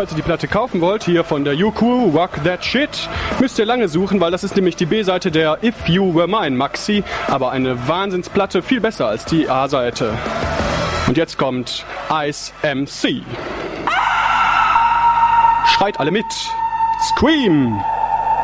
Falls ihr die Platte kaufen wollt, hier von der U2, Rock That Shit, müsst ihr lange suchen, weil das ist nämlich die B-Seite der If You Were Mine Maxi, aber eine Wahnsinnsplatte, viel besser als die A-Seite. Und jetzt kommt Ice MC. Schreit alle mit. Scream!